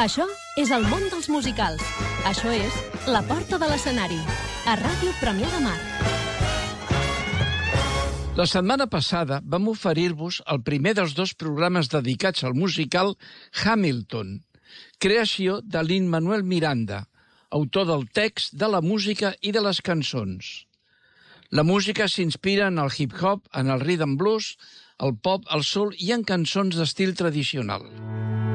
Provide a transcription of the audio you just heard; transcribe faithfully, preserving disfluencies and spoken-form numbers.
Això és el món dels musicals. Això és La Porta de l'Escenari, a Ràdio Premià de Mar. La setmana passada vam oferir-vos el primer dels dos programes dedicats al musical Hamilton, creació de Lin-Manuel Miranda, autor del text, de la música i de les cançons. La música s'inspira en el hip-hop, en el rhythm blues, el pop, el soul i en cançons d'estil tradicional.